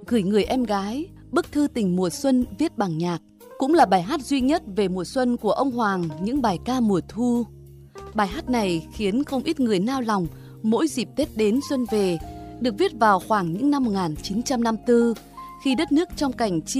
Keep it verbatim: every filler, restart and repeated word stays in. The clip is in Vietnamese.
gửi người em gái, bức thư tình mùa xuân viết bằng nhạc. Cũng là bài hát duy nhất về mùa xuân của ông Hoàng, những bài ca mùa thu. Bài hát này khiến không ít người nao lòng mỗi dịp Tết đến xuân về, được viết vào khoảng những năm một nghìn chín trăm năm mươi tư, khi đất nước trong cảnh